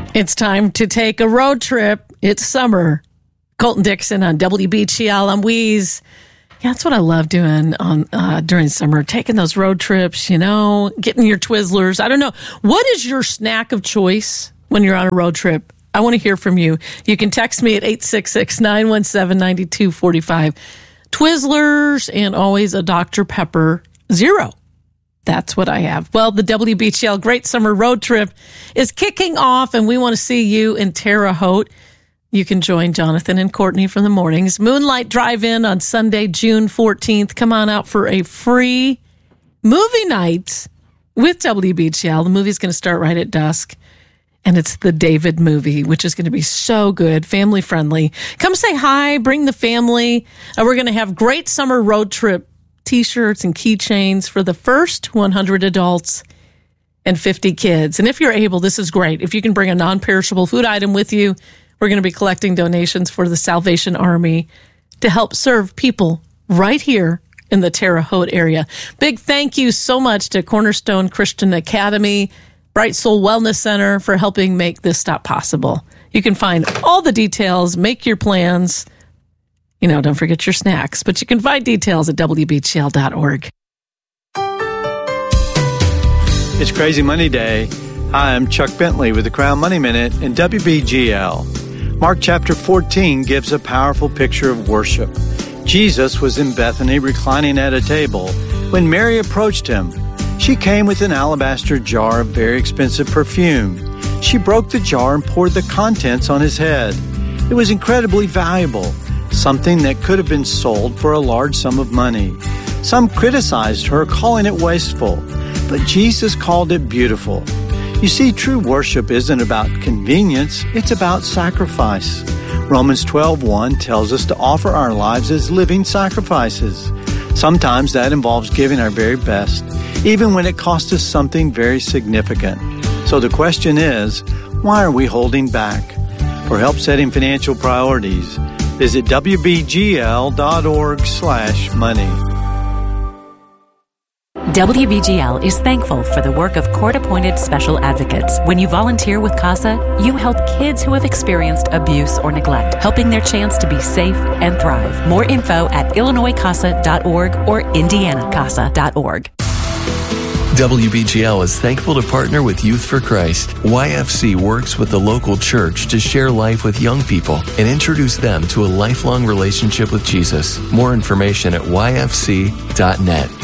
It's time to take a road trip. It's summer. Colton Dixon on WBGL. I'm Weeze. Yeah, that's what I love doing on during summer, taking those road trips, getting your Twizzlers. I don't know. What is your snack of choice when you're on a road trip? I want to hear from you. You can text me at 866-917-9245. Twizzlers and always a Dr. Pepper Zero. That's what I have. Well, the WBGL Great Summer Road Trip is kicking off, and we want to see you in Terre Haute. You can join Jonathan and Courtney from the mornings. Moonlight Drive-In on Sunday, June 14th. Come on out for a free movie night with WBGL. The movie's going to start right at dusk, and it's the David movie, which is going to be so good, family-friendly. Come say hi, bring the family. We're going to have great summer road trip T-shirts and keychains for the first 100 adults and 50 kids. And if you're able, this is great. If you can bring a non-perishable food item with you, we're going to be collecting donations for the Salvation Army to help serve people right here in the Terre Haute area. Big thank you so much to Cornerstone Christian Academy, Bright Soul Wellness Center for helping make this stop possible. You can find all the details, make your plans. Don't forget your snacks, but you can find details at WBGL.org. It's Crazy Money Day. Hi, I'm Chuck Bentley with the Crown Money Minute and WBGL. Mark chapter 14 gives a powerful picture of worship. Jesus was in Bethany reclining at a table when Mary approached him. She came with an alabaster jar of very expensive perfume. She broke the jar and poured the contents on his head. It was incredibly valuable, something that could have been sold for a large sum of money. Some criticized her, calling it wasteful, but Jesus called it beautiful. You see, true worship isn't about convenience, it's about sacrifice. Romans 12:1 tells us to offer our lives as living sacrifices. Sometimes that involves giving our very best, even when it costs us something very significant. So the question is, why are we holding back? For help setting financial priorities, visit WBGL.org/money. WBGL is thankful for the work of court-appointed special advocates. When you volunteer with CASA, you help kids who have experienced abuse or neglect, helping their chance to be safe and thrive. More info at IllinoisCASA.org or IndianaCASA.org. WBGL is thankful to partner with Youth for Christ. YFC works with the local church to share life with young people and introduce them to a lifelong relationship with Jesus. More information at YFC.net.